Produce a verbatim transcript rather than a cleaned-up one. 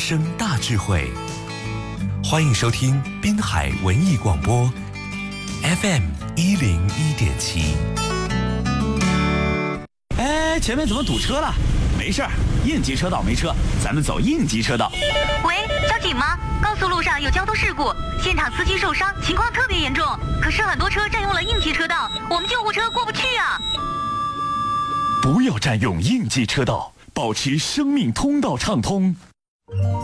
生大智慧。欢迎收听滨海文艺广播 F M 一零一点七。 哎，前面怎么堵车了？没事儿，应急车道没车，咱们走应急车道。 喂，交警吗？高速路上有交通事故，现场司机受伤，情况特别严重。可是很多车占用了应急车道，我们救护车过不去啊！ 不要占用应急车道，保持生命通道畅通。